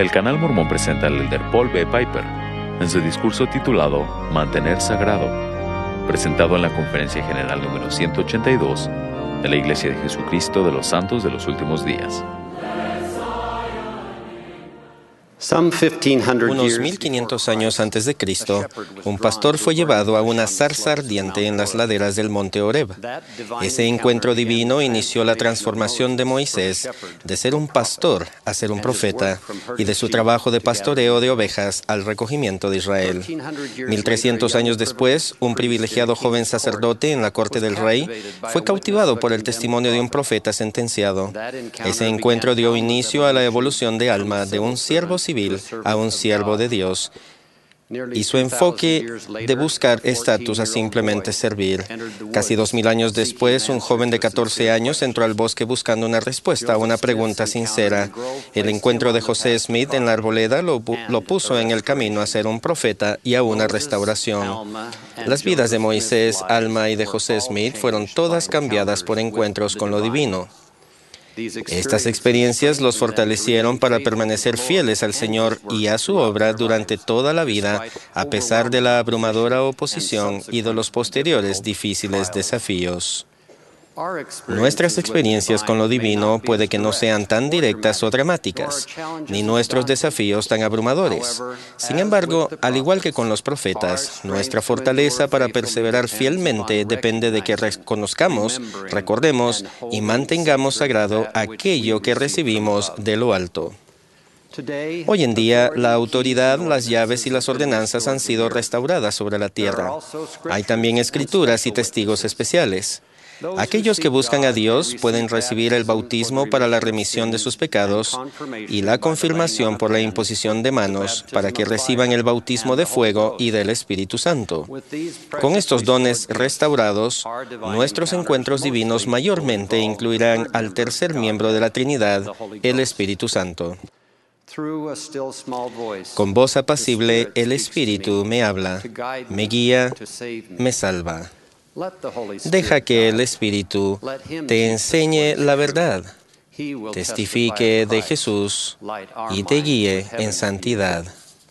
El Canal Mormón presenta al elder Paul B. Piper en su discurso titulado Mantener Sagrado, presentado en la Conferencia General número 182 de la Iglesia de Jesucristo de los Santos de los Últimos Días. Unos 1500 años antes de Cristo, un pastor fue llevado a una zarza ardiente en las laderas del monte Horeb. Ese encuentro divino inició la transformación de Moisés de ser un pastor a ser un profeta y de su trabajo de pastoreo de ovejas al recogimiento de Israel. 1300 años después, un privilegiado joven sacerdote en la corte del rey fue cautivado por el testimonio de un profeta sentenciado. Ese encuentro dio inicio a la evolución de alma de un siervo civil a un siervo de Dios, y su enfoque de buscar estatus a simplemente servir. Casi 2000 años después, un joven de 14 años entró al bosque buscando una respuesta a una pregunta sincera. El encuentro de José Smith en la arboleda lo puso en el camino a ser un profeta y a una restauración. Las vidas de Moisés, Alma y de José Smith fueron todas cambiadas por encuentros con lo divino. Estas experiencias los fortalecieron para permanecer fieles al Señor y a su obra durante toda la vida, a pesar de la abrumadora oposición y de los posteriores difíciles desafíos. Nuestras experiencias con lo divino puede que no sean tan directas o dramáticas, ni nuestros desafíos tan abrumadores. Sin embargo, al igual que con los profetas, nuestra fortaleza para perseverar fielmente depende de que reconozcamos, recordemos y mantengamos sagrado aquello que recibimos de lo alto. Hoy en día, la autoridad, las llaves y las ordenanzas han sido restauradas sobre la tierra. Hay también escrituras y testigos especiales. Aquellos que buscan a Dios pueden recibir el bautismo para la remisión de sus pecados y la confirmación por la imposición de manos para que reciban el bautismo de fuego y del Espíritu Santo. Con estos dones restaurados, nuestros encuentros divinos mayormente incluirán al tercer miembro de la Trinidad, el Espíritu Santo. Con voz apacible, el Espíritu me habla, me guía, me salva. Deja que el Espíritu te enseñe la verdad, testifique de Jesús y te guíe en santidad.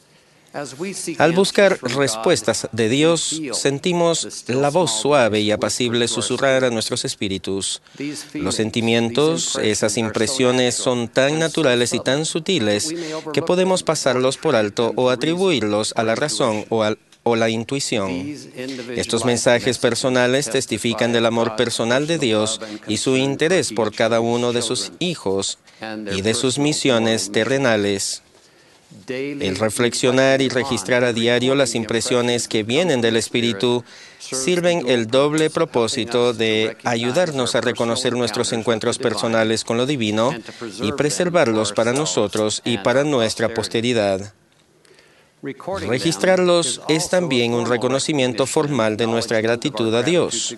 Al buscar respuestas de Dios, sentimos la voz suave y apacible susurrar a nuestros espíritus. Los sentimientos, esas impresiones son tan naturales y tan sutiles que podemos pasarlos por alto o atribuirlos a la razón o la intuición. Estos mensajes personales testifican del amor personal de Dios y su interés por cada uno de sus hijos y de sus misiones terrenales. El reflexionar y registrar a diario las impresiones que vienen del Espíritu sirven el doble propósito de ayudarnos a reconocer nuestros encuentros personales con lo divino y preservarlos para nosotros y para nuestra posteridad. Registrarlos es también un reconocimiento formal de nuestra gratitud a Dios,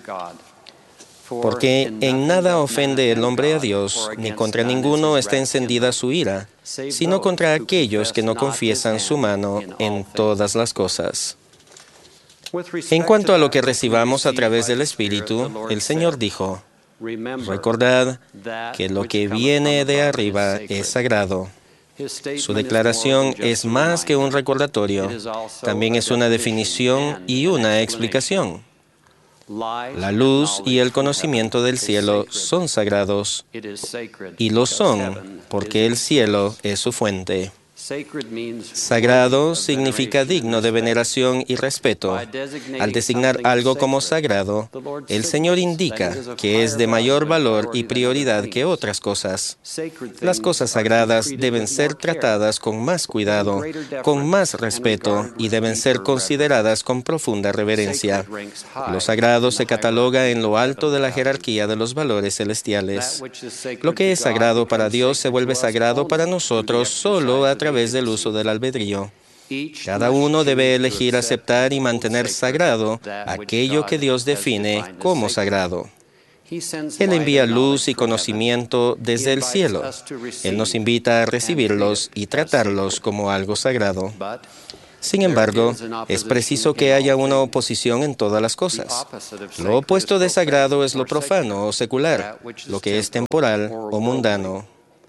porque en nada ofende el hombre a Dios, ni contra ninguno está encendida su ira, sino contra aquellos que no confiesan su mano en todas las cosas. En cuanto a lo que recibamos a través del Espíritu, el Señor dijo, recordad que lo que viene de arriba es sagrado. Su declaración es más que un recordatorio, también es una definición y una explicación. La luz y el conocimiento del cielo son sagrados, y lo son porque el cielo es su fuente. Sagrado significa digno de veneración y respeto. Al designar algo como sagrado, el Señor indica que es de mayor valor y prioridad que otras cosas. Las cosas sagradas deben ser tratadas con más cuidado, con más respeto y deben ser consideradas con profunda reverencia. Lo sagrado se cataloga en lo alto de la jerarquía de los valores celestiales. Lo que es sagrado para Dios se vuelve sagrado para nosotros solo a través del uso del albedrío. Cada uno debe elegir aceptar y mantener sagrado aquello que Dios define como sagrado. Él envía luz y conocimiento desde el cielo. Él nos invita a recibirlos y tratarlos como algo sagrado. Sin embargo, es preciso que haya una oposición en todas las cosas. Lo opuesto de sagrado es lo profano o secular, lo que es temporal o mundano.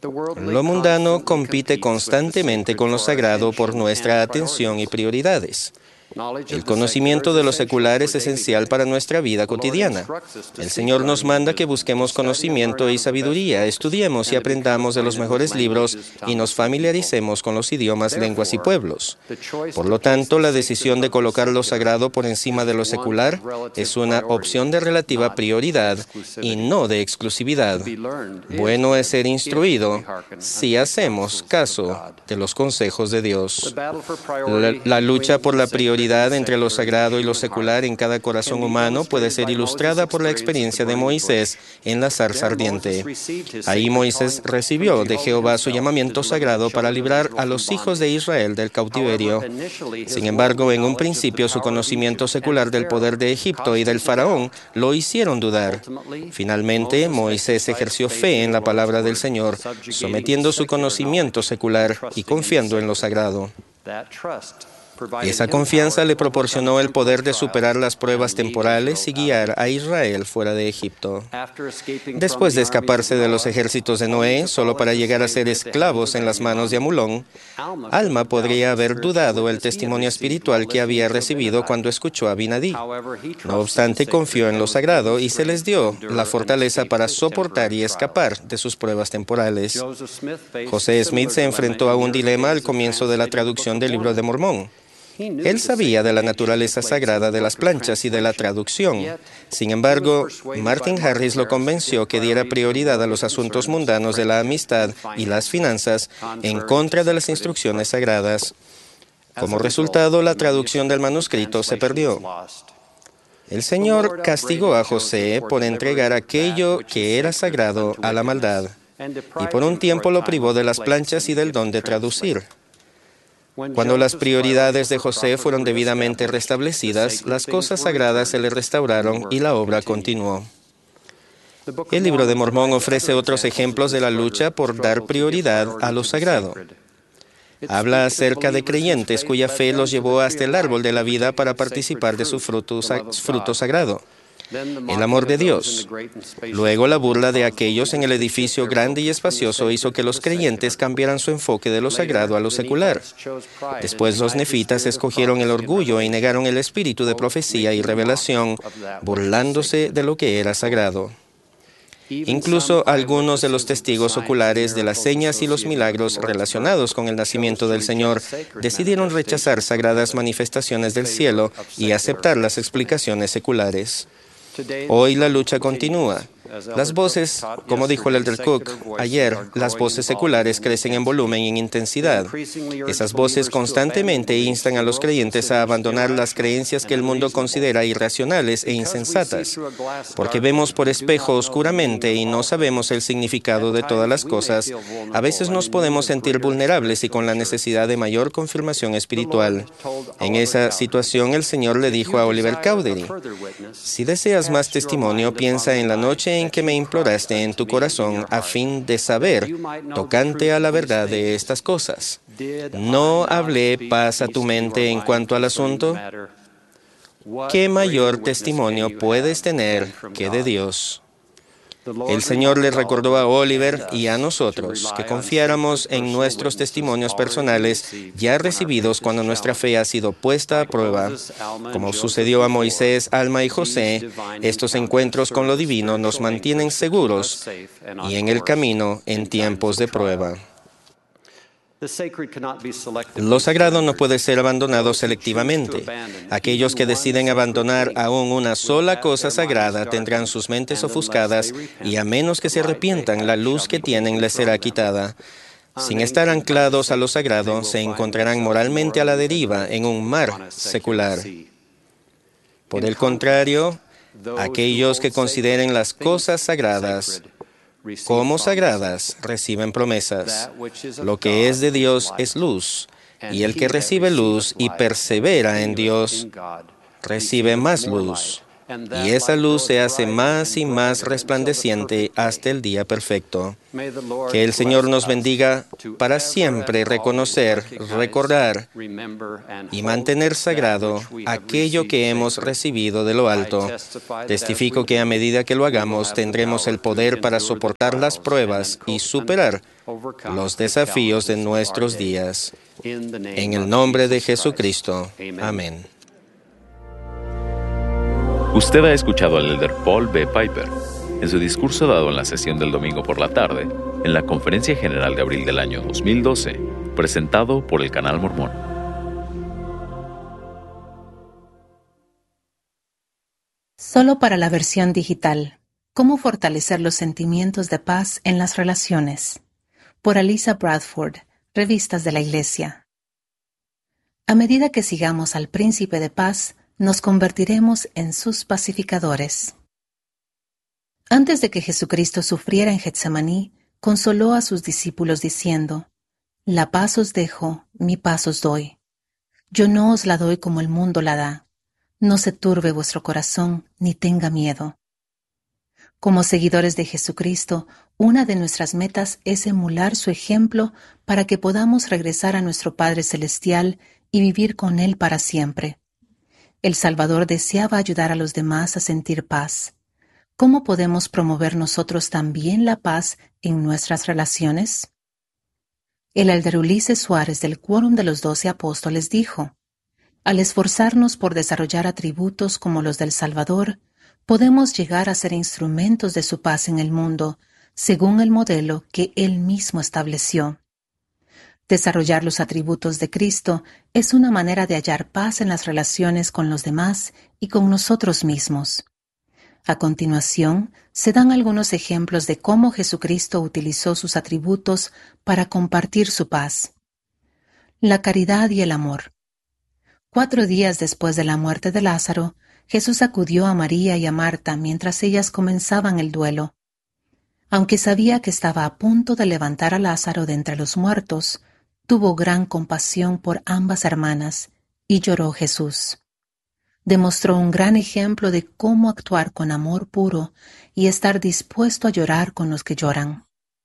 Lo mundano compite constantemente con lo sagrado por nuestra atención y prioridades. El conocimiento de lo secular es esencial para nuestra vida cotidiana. El Señor nos manda que busquemos conocimiento y sabiduría, estudiemos y aprendamos de los mejores libros y nos familiaricemos con los idiomas, lenguas y pueblos. Por lo tanto, la decisión de colocar lo sagrado por encima de lo secular es una opción de relativa prioridad y no de exclusividad. Bueno es ser instruido si hacemos caso de los consejos de Dios. La lucha por la prioridad entre lo sagrado y lo secular en cada corazón humano puede ser ilustrada por la experiencia de Moisés en la zarza ardiente. Ahí Moisés recibió de Jehová su llamamiento sagrado para librar a los hijos de Israel del cautiverio. Sin embargo, en un principio su conocimiento secular del poder de Egipto y del faraón lo hicieron dudar. Finalmente, Moisés ejerció fe en la palabra del Señor, sometiendo su conocimiento secular y confiando en lo sagrado. Esa confianza le proporcionó el poder de superar las pruebas temporales y guiar a Israel fuera de Egipto. Después de escaparse de los ejércitos de Noé, solo para llegar a ser esclavos en las manos de Amulón, Alma podría haber dudado el testimonio espiritual que había recibido cuando escuchó a Abinadí. No obstante, confió en lo sagrado y se les dio la fortaleza para soportar y escapar de sus pruebas temporales. José Smith se enfrentó a un dilema al comienzo de la traducción del Libro de Mormón. Él sabía de la naturaleza sagrada de las planchas y de la traducción. Sin embargo, Martin Harris lo convenció que diera prioridad a los asuntos mundanos de la amistad y las finanzas en contra de las instrucciones sagradas. Como resultado, la traducción del manuscrito se perdió. El Señor castigó a José por entregar aquello que era sagrado a la maldad, y por un tiempo lo privó de las planchas y del don de traducir. Cuando las prioridades de José fueron debidamente restablecidas, las cosas sagradas se le restauraron y la obra continuó. El Libro de Mormón ofrece otros ejemplos de la lucha por dar prioridad a lo sagrado. Habla acerca de creyentes cuya fe los llevó hasta el árbol de la vida para participar de su fruto sagrado. El amor de Dios. Luego, la burla de aquellos en el edificio grande y espacioso hizo que los creyentes cambiaran su enfoque de lo sagrado a lo secular. Después, los nefitas escogieron el orgullo y negaron el espíritu de profecía y revelación, burlándose de lo que era sagrado. Incluso algunos de los testigos oculares de las señas y los milagros relacionados con el nacimiento del Señor decidieron rechazar sagradas manifestaciones del cielo y aceptar las explicaciones seculares. Hoy la lucha continúa. Las voces, como dijo el Elder Cook ayer, las voces seculares crecen en volumen y en intensidad. Esas voces constantemente instan a los creyentes a abandonar las creencias que el mundo considera irracionales e insensatas. Porque vemos por espejo oscuramente y no sabemos el significado de todas las cosas, a veces nos podemos sentir vulnerables y con la necesidad de mayor confirmación espiritual. En esa situación, el Señor le dijo a Oliver Cowdery: si deseas más testimonio, piensa en la noche en que me imploraste en tu corazón a fin de saber tocante a la verdad de estas cosas. ¿No hablé paz a tu mente en cuanto al asunto? ¿Qué mayor testimonio puedes tener que de Dios? El Señor le recordó a Oliver y a nosotros que confiáramos en nuestros testimonios personales ya recibidos cuando nuestra fe ha sido puesta a prueba. Como sucedió a Moisés, Alma y José, estos encuentros con lo divino nos mantienen seguros y en el camino en tiempos de prueba. Lo sagrado no puede ser abandonado selectivamente. Aquellos que deciden abandonar aún una sola cosa sagrada tendrán sus mentes ofuscadas y a menos que se arrepientan, la luz que tienen les será quitada. Sin estar anclados a lo sagrado, se encontrarán moralmente a la deriva en un mar secular. Por el contrario, aquellos que consideren las cosas sagradas como sagradas reciben promesas. Lo que es de Dios es luz, y el que recibe luz y persevera en Dios recibe más luz y esa luz se hace más y más resplandeciente hasta el día perfecto. Que el Señor nos bendiga para siempre reconocer, recordar y mantener sagrado aquello que hemos recibido de lo alto. Testifico que a medida que lo hagamos tendremos el poder para soportar las pruebas y superar los desafíos de nuestros días. En el nombre de Jesucristo. Amén. Usted ha escuchado al elder Paul B. Piper en su discurso dado en la sesión del domingo por la tarde en la Conferencia General de abril del año 2012, presentado por el Canal Mormón. Solo para la versión digital. ¿Cómo fortalecer los sentimientos de paz en las relaciones? Por Alisa Bradford, Revistas de la Iglesia. A medida que sigamos al Príncipe de Paz, nos convertiremos en sus pacificadores. Antes de que Jesucristo sufriera en Getsemaní, consoló a sus discípulos diciendo: «La paz os dejo, mi paz os doy. Yo no os la doy como el mundo la da. No se turbe vuestro corazón, ni tenga miedo». Como seguidores de Jesucristo, una de nuestras metas es emular su ejemplo para que podamos regresar a nuestro Padre Celestial y vivir con Él para siempre. El Salvador deseaba ayudar a los demás a sentir paz. ¿Cómo podemos promover nosotros también la paz en nuestras relaciones? El elder Ulises Suárez del Quórum de los 12 Apóstoles dijo: «Al esforzarnos por desarrollar atributos como los del Salvador, podemos llegar a ser instrumentos de su paz en el mundo, según el modelo que Él mismo estableció». Desarrollar los atributos de Cristo es una manera de hallar paz en las relaciones con los demás y con nosotros mismos. A continuación, se dan algunos ejemplos de cómo Jesucristo utilizó sus atributos para compartir su paz. La caridad y el amor. 4 días después de la muerte de Lázaro, Jesús acudió a María y a Marta mientras ellas comenzaban el duelo. Aunque sabía que estaba a punto de levantar a Lázaro de entre los muertos, tuvo gran compasión por ambas hermanas y lloró Jesús. Demostró un gran ejemplo de cómo actuar con amor puro y estar dispuesto a llorar con los que lloran.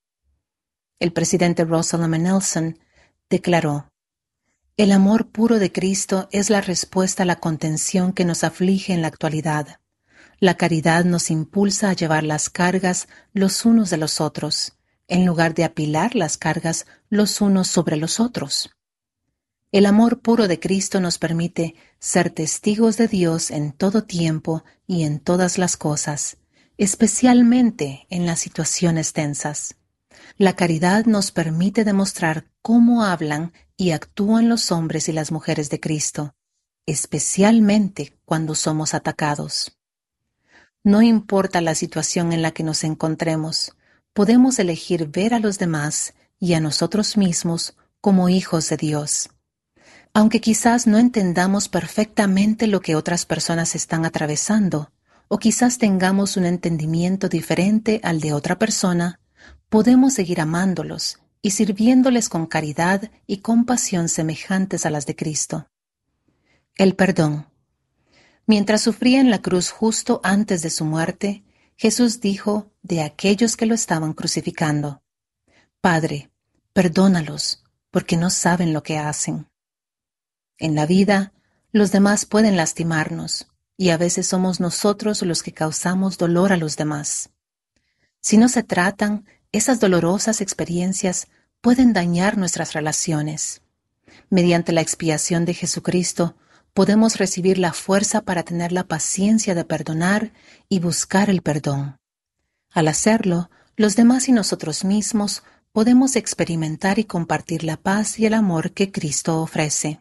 El presidente Russell M. Nelson declaró: «El amor puro de Cristo es la respuesta a la contención que nos aflige en la actualidad. La caridad nos impulsa a llevar las cargas los unos de los otros, en lugar de apilar las cargas los unos sobre los otros. El amor puro de Cristo nos permite ser testigos de Dios en todo tiempo y en todas las cosas, especialmente en las situaciones tensas. La caridad nos permite demostrar cómo hablan y actúan los hombres y las mujeres de Cristo, especialmente cuando somos atacados. No importa la situación en la que nos encontremos, podemos elegir ver a los demás y a nosotros mismos como hijos de Dios. Aunque quizás no entendamos perfectamente lo que otras personas están atravesando, o quizás tengamos un entendimiento diferente al de otra persona, podemos seguir amándolos y sirviéndoles con caridad y compasión semejantes a las de Cristo. El perdón. Mientras sufría en la cruz justo antes de su muerte, Jesús dijo de aquellos que lo estaban crucificando: «Padre, perdónalos, porque no saben lo que hacen». En la vida, los demás pueden lastimarnos, y a veces somos nosotros los que causamos dolor a los demás. Si no se tratan, esas dolorosas experiencias pueden dañar nuestras relaciones. Mediante la expiación de Jesucristo, podemos recibir la fuerza para tener la paciencia de perdonar y buscar el perdón. Al hacerlo, los demás y nosotros mismos podemos experimentar y compartir la paz y el amor que Cristo ofrece.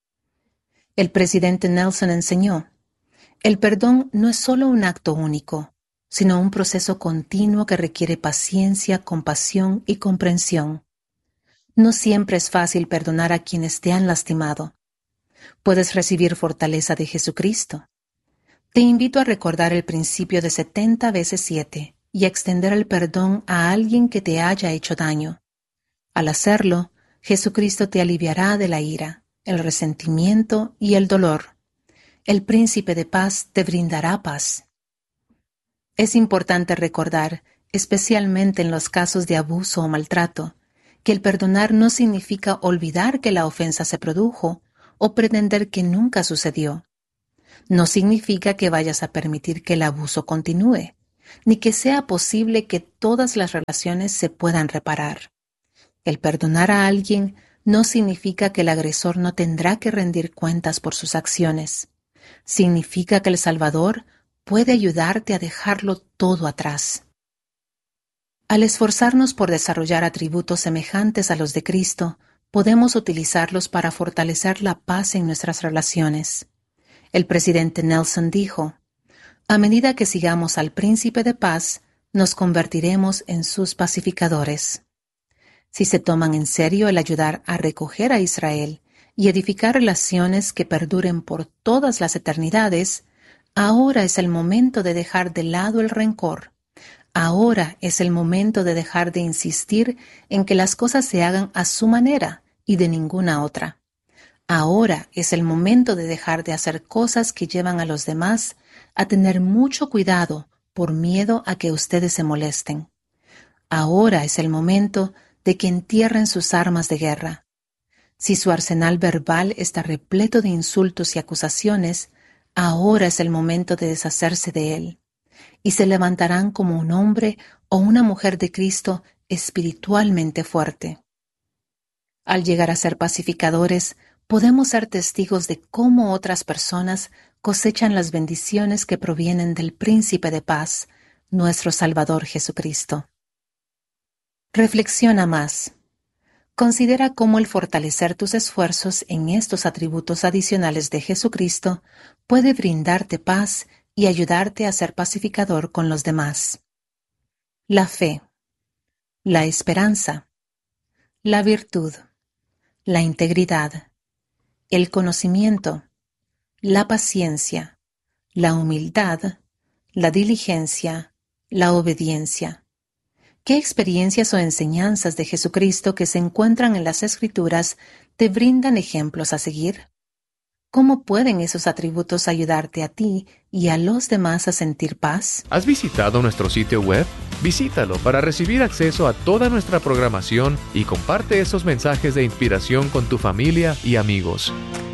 El presidente Nelson enseñó: el perdón no es solo un acto único, sino un proceso continuo que requiere paciencia, compasión y comprensión. No siempre es fácil perdonar a quienes te han lastimado. Puedes recibir fortaleza de Jesucristo. Te invito a recordar el principio de 70 veces 7 y a extender el perdón a alguien que te haya hecho daño. Al hacerlo, Jesucristo te aliviará de la ira, el resentimiento y el dolor. El príncipe de paz te brindará paz. Es importante recordar, especialmente en los casos de abuso o maltrato, que el perdonar no significa olvidar que la ofensa se produjo o pretender que nunca sucedió. No significa que vayas a permitir que el abuso continúe, ni que sea posible que todas las relaciones se puedan reparar. El perdonar a alguien no significa que el agresor no tendrá que rendir cuentas por sus acciones. Significa que el Salvador puede ayudarte a dejarlo todo atrás. Al esforzarnos por desarrollar atributos semejantes a los de Cristo, podemos utilizarlos para fortalecer la paz en nuestras relaciones. El presidente Nelson dijo: a medida que sigamos al príncipe de paz, nos convertiremos en sus pacificadores. Si se toman en serio el ayudar a recoger a Israel y edificar relaciones que perduren por todas las eternidades, ahora es el momento de dejar de lado el rencor. Ahora es el momento de dejar de insistir en que las cosas se hagan a su manera y de ninguna otra. Ahora es el momento de dejar de hacer cosas que llevan a los demás a tener mucho cuidado por miedo a que ustedes se molesten. Ahora es el momento de que entierren sus armas de guerra. Si su arsenal verbal está repleto de insultos y acusaciones, ahora es el momento de deshacerse de él. Y se levantarán como un hombre o una mujer de Cristo espiritualmente fuerte. Al llegar a ser pacificadores, podemos ser testigos de cómo otras personas cosechan las bendiciones que provienen del Príncipe de Paz, nuestro Salvador Jesucristo. Reflexiona más. Considera cómo el fortalecer tus esfuerzos en estos atributos adicionales de Jesucristo puede brindarte paz y ayudarte a ser pacificador con los demás. La fe, la esperanza, la virtud, la integridad, el conocimiento, la paciencia, la humildad, la diligencia, la obediencia. ¿Qué experiencias o enseñanzas de Jesucristo que se encuentran en las Escrituras te brindan ejemplos a seguir? ¿Cómo pueden esos atributos ayudarte a ti y a los demás a sentir paz? ¿Has visitado nuestro sitio web? Visítalo para recibir acceso a toda nuestra programación y comparte esos mensajes de inspiración con tu familia y amigos.